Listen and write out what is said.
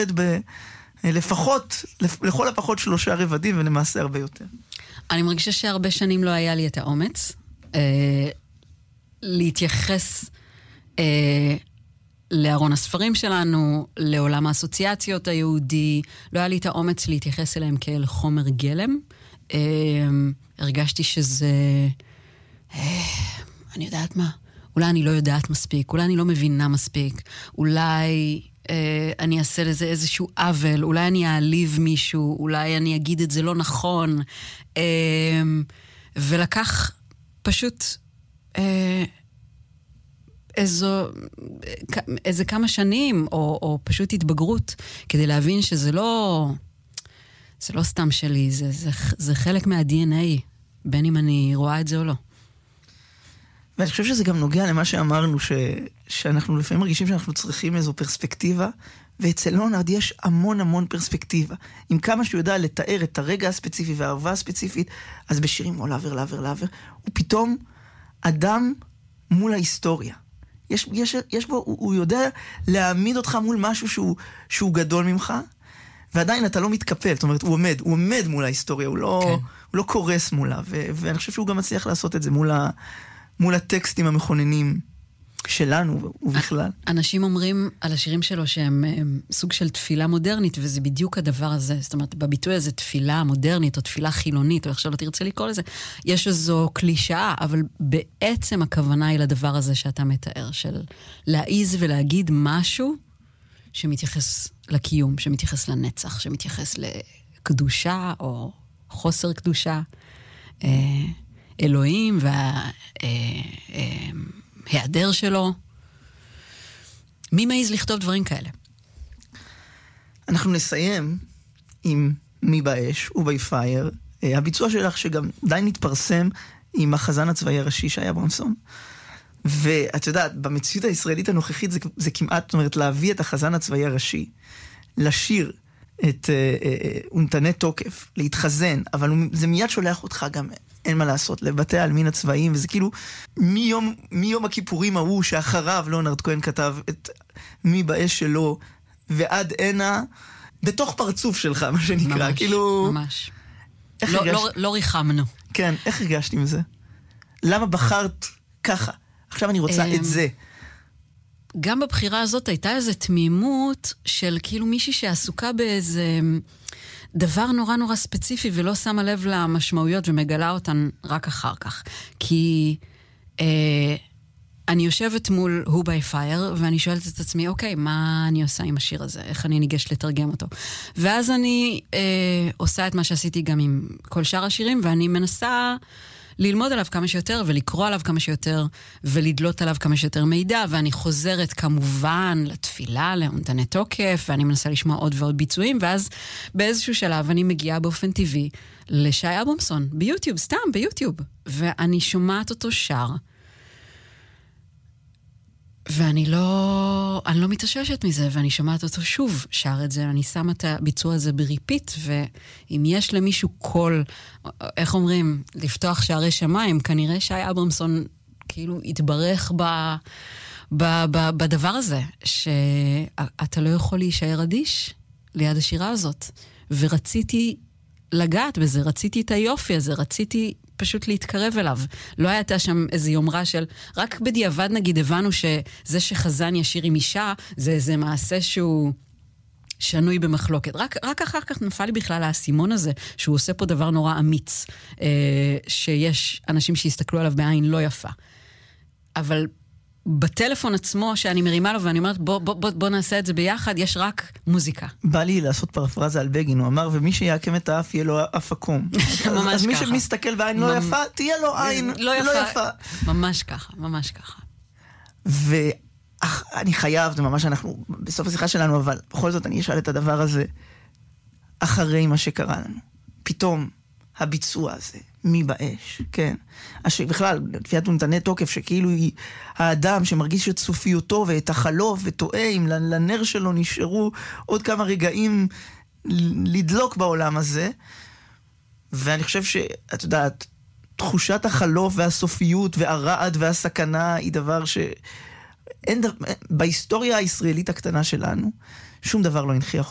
עובד לפחות, לכל הפחות 3 רבדים, ולמעשה הרבה יותר. אני מרגישה שהרבה שנים לא היה לי את האומץ להתייחס לארון הספרים שלנו, לעולם האסוציאציות היהודי, לא היה לי את האומץ להתייחס אליהם כאל חומר גלם. הרגשתי שזה, אני יודעת מה, אולי אני לא יודעת מספיק, אולי אני לא מבינה מספיק, אולי אני אעשה לזה איזשהו עוול, אולי אני אעליב מישהו, אולי אני אגיד את זה לא נכון, ולקח פשוט איזה כמה שנים, או פשוט התבגרות, כדי להבין שזה לא סתם שלי, זה חלק מה-DNA, בין אם אני רואה את זה או לא. ואני חושב שזה גם נוגע למה שאמרנו, שאנחנו לפעמים מרגישים שאנחנו צריכים איזו פרספקטיבה, ואצל לונרד יש המון המון פרספקטיבה. עם כמה שהוא יודע לתאר את הרגע הספציפי והערבה הספציפית, אז בשירים הוא לעבר, הוא פתאום אדם מול ההיסטוריה. יש בו, הוא יודע להעמיד אותך מול משהו שהוא גדול ממך, ועדיין אתה לא מתקפל, זאת אומרת, הוא עומד מול ההיסטוריה, הוא לא קורס מולה, ואני חושב שהוא גם מצליח לעשות את זה מול הטקסטים המכוננים שלנו ובכלל. אנשים אומרים על השירים שלו שהם סוג של תפילה מודרנית, וזה בדיוק הדבר הזה. זאת אומרת, בביטוי הזה תפילה מודרנית או תפילה חילונית, או עכשיו לא תרצה לקרוא לזה, יש איזו קלישאה, אבל בעצם הכוונה היא לדבר הזה שאתה מתאר, של להעיז ולהגיד משהו שמתייחס לקיום, שמתייחס לנצח, שמתייחס לקדושה או חוסר קדושה, אלוהים וההיעדר שלו. מי מעיז לכתוב דברים כאלה? אנחנו נסיים עם מי באש ובי פייר, הביצוע שלך שגם די נתפרסם עם החזן הצבאי הראשי שי אברמסון. ואת יודעת, במציאות הישראלית הנוכחית זה כמעט, זאת אומרת, להביא את החזן הצבאי הראשי, לשיר את אונתני תוקף, להתחזן, אבל זה מיד שולח אותך גם, אין מה לעשות, לבתי העלמין הצבאיים, וזה כאילו, מיום הכיפורים ההוא שאחריו לונרד כהן כתב את מי באש שלו, ועד הנה, בתוך פרצוף שלך, מה שנקרא, ממש, כאילו... ממש. לא ריחמנו. כן, איך הרגשת עם זה? למה בחרת ככה? עכשיו אני רוצה את זה. גם בבחירה הזאת הייתה איזו תמימות של כאילו מישהי שעסוקה באיזה דבר נורא נורא ספציפי ולא שמה לב למשמעויות ומגלה אותן רק אחר כך. כי אני יושבת מול הוא בי פייר ואני שואלת את עצמי, אוקיי, מה אני עושה עם השיר הזה? איך אני ניגשת לתרגם אותו? ואז אני עושה את מה שעשיתי גם עם כל שאר השירים, ואני מנסה ללמוד עליו כמה שיותר, ולקרוא עליו כמה שיותר, ולדלות עליו כמה שיותר מידע, ואני חוזרת כמובן לתפילה, לאונתני תוקף, ואני מנסה לשמוע עוד ועוד ביצועים, ואז באיזשהו שלב אני מגיעה באופן טבעי לשי אברמסון, ביוטיוב, סתם ביוטיוב, ואני שומעת אותו שר, ואני לא מתאוששת מזה, ואני שומעת אותו שוב שר את זה, אני שמה את הביצוע הזה בריפיט, ואם יש למישהו קול, איך אומרים, לפתוח שערי שמיים, כנראה שי אברמסון כאילו התברך בדבר הזה, שאתה לא יכול להישאר אדיש ליד השירה הזאת, ורציתי לגעת בזה, רציתי את היופי הזה, רציתי פשוט להתקרב אליו. לא הייתה שם איזו יומרה של, רק בדיעבד נגיד הבנו שזה שחזן ישיר עם אישה, זה איזה מעשה שהוא שנוי במחלוקת. רק אחר כך נפל לי בכלל האסימון הזה, שהוא עושה פה דבר נורא אמיץ, שיש אנשים שיסתכלו עליו בעין לא יפה. אבל בטלפון עצמו שאני מרימה לו ואני אומרת, בוא נעשה את זה ביחד, יש רק מוזיקה. בא לי לעשות פרפרזה על בגין, הוא אמר, ומי שיעקם את האף יהיה לו אף עקום. אז מי שמסתכל בעין לא יפה, תהיה לו עין לא יפה. ממש ככה, ממש ככה. ואני חייב, זה ממש אנחנו בסוף השיחה שלנו, אבל בכל זאת אני אשאל את הדבר הזה, אחרי מה שקרה לנו. פתאום הביצוע הזה, מי באש, כן. בכלל, תפיית אונתני תוקף, שכאילו היא האדם שמרגיש את סופיותו ואת החלוף וטועה, אם לנר שלו נשארו עוד כמה רגעים לדלוק בעולם הזה. ואני חושב שאת יודעת, תחושת החלוף והסופיות והרעד והסכנה היא דבר בהיסטוריה הישראלית הקטנה שלנו, שום דבר לא הנחיח